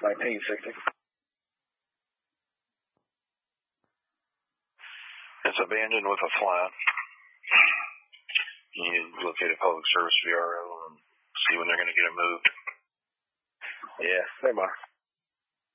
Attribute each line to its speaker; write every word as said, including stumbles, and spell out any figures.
Speaker 1: nineteen sixty.
Speaker 2: It's abandoned with a flat. You need to locate a public service V R L and see when they're going to get it moved.
Speaker 1: Yeah, never mind.